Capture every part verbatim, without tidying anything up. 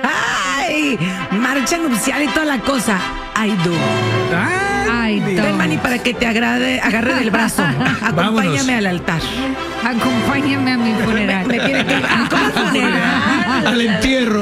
¡Ay! Marcha nupcial y toda la cosa. I do. Ay, Ven, Manny, para que te agrade, agarre del brazo. Acompáñame Vámonos. al altar. Acompáñame a mi funeral. Me tiene que ¿Cómo funeral? Al entierro.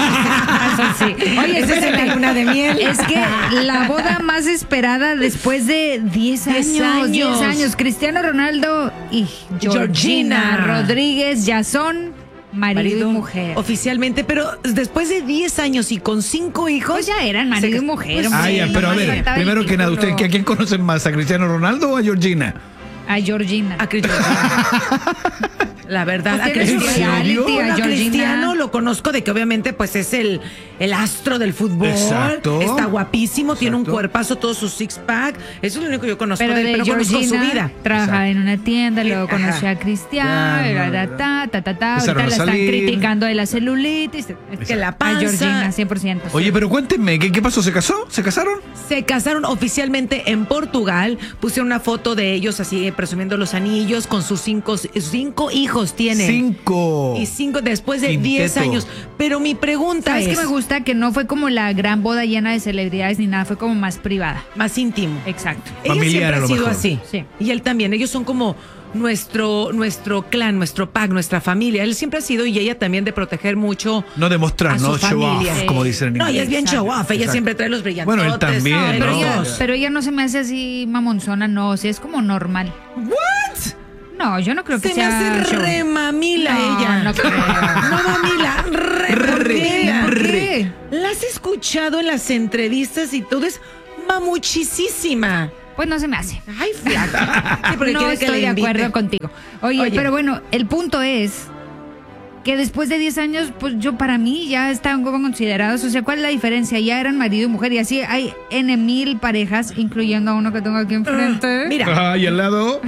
Eso sí. Oye, Esa es espérate. la luna de miel. Es que la boda más esperada después de diez años. Diez años. diez años. Cristiano Ronaldo y Georgina, Georgina. Rodríguez ya son marido, y mujer. Oficialmente, pero después de diez años y con cinco hijos. Pues ya eran marido Se- y mujer. pues hombre. Ah, ya, pero a Nomás ver, faltaba el primero que nada, título. ¿usted, ¿a quién conocen más? ¿A Cristiano Ronaldo o a Georgina? A Georgina. A Cristiano. La verdad, Pues a tiene su Cristiano, reality, a Bueno, a Georgina. Cristiano lo conozco de que obviamente pues es el, el astro del fútbol. Exacto. Está guapísimo, tiene un Exacto. cuerpazo, todo su six pack. Eso es lo único que yo conozco Pero de él, de pero conozco su Georgina vida. trabaja Exacto. en una tienda, luego Ajá. conoció a Cristiano, Ya, ta, no, ta, ta, ta, ta. Empezaron Ahorita a la están salir. criticando de la celulitis. Que la A panza. Georgina, cien por ciento. Oye, pero cuéntenme, ¿qué, qué pasó? ¿Se casó? ¿Se casaron? Se casaron oficialmente en Portugal. Pusieron una foto de ellos así presumiendo los anillos con sus cinco, cinco hijos tiene. Cinco. Y cinco después de Quinteto. diez años. Pero mi pregunta ¿Sabes es qué me gusta? Que no fue como la gran boda llena de celebridades ni nada, fue como más privada. más íntimo. Exacto. Ella Familiar, siempre a ha lo sido mejor. así. Sí. Y él también. Ellos son como nuestro, nuestro clan, nuestro pack, nuestra familia. Él siempre ha sido y ella también de proteger mucho. No demostrar, a su no show familia. off, Sí. como dicen en No, inglés. ella es bien Exacto. show off. Ella Exacto. siempre trae los brillantes. Bueno, él también, No, pero, No, ella, ya. pero ella no se me hace así mamonzona, no, o sea, es como normal. ¿What? No, yo no creo que Se me sea hace show. re mamila No, ella. no creo. No mamila, re mamila. ¿Por qué? La has escuchado en las entrevistas y todo es mamuchisísima. Pues no se me hace. Ay, flaca. Sí, porque No quiere que estoy le de invite. acuerdo contigo. Oye, Oye. pero bueno, el punto es que después de diez años, pues yo para mí ya están como considerados. O sea, ¿cuál es la diferencia? Ya eran marido y mujer y así hay N mil parejas, incluyendo a uno que tengo aquí enfrente. Mira, Ah, y al lado.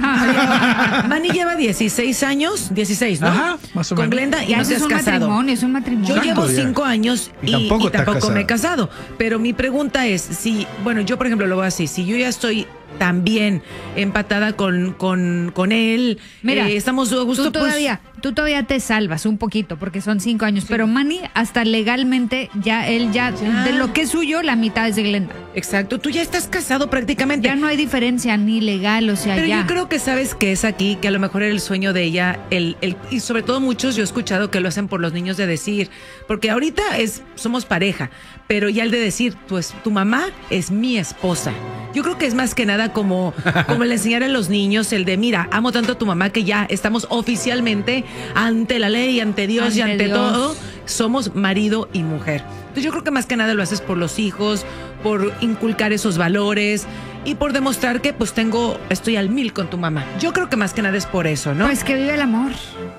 Manny lleva dieciséis años, dieciséis, ¿no? Ajá, más o Con menos. Glenda y Ya no eso te es has un casado. matrimonio, es un matrimonio. Yo Exacto, llevo ya. cinco años y, Y tampoco y te has tampoco me he casado. casado. Pero mi pregunta es, si, bueno, yo por ejemplo lo voy así, si yo ya estoy también empatada con, con, con él, Mira, eh, estamos a gusto, tú pues, todavía, tú todavía te salvas un poquito porque son cinco años, pero Manny hasta legalmente ya él ya, Ya. de lo que es suyo la mitad es de Glenda. exacto, tú ya estás casado prácticamente. Ya no hay diferencia ni legal, o sea, Pero ya. yo creo que sabes que es aquí, que a lo mejor era el sueño de ella, el, el, y sobre todo muchos yo he escuchado que lo hacen por los niños de decir, porque ahorita es somos pareja, pero ya el de decir, tu, es- tu mamá es mi esposa. Yo creo que es más que nada como, como el enseñar a los niños, el de, mira, amo tanto a tu mamá que ya estamos oficialmente ante la ley, ante Dios y Ante ante Dios. todo, somos marido y mujer. Entonces yo creo que más que nada lo haces por los hijos, por inculcar esos valores y por demostrar que pues tengo, estoy al mil con tu mamá. Yo creo que más que nada es por eso, ¿no? Pues que vive el amor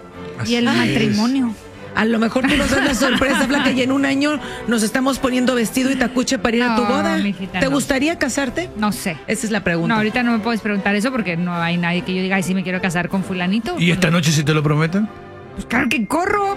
y el Así es. matrimonio. A lo mejor tú nos das la sorpresa, Flaca, y en un año nos estamos poniendo vestido y tacuche para ir a tu No, boda. mijita, ¿Te no. gustaría casarte? No sé. Esa es la pregunta. No, ahorita no me puedes preguntar eso porque no hay nadie que yo diga, ay, sí me quiero casar con fulanito. ¿Y esta noche si te lo prometen? Pues claro que corro.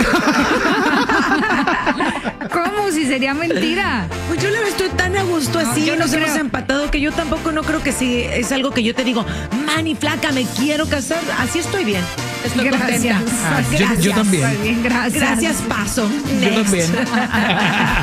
¿Cómo? Si sería mentira. Pues yo la verdad estoy tan a gusto No, así, yo no nos hemos creo. empatado que yo tampoco no creo que si es algo que yo te digo, Manny, Flaca, me quiero casar. Así estoy bien. Estoy Gracias. contenta. Ah, yo- yo Gracias. también. Está bien, gracias. Gracias, paso. Yo Next. también.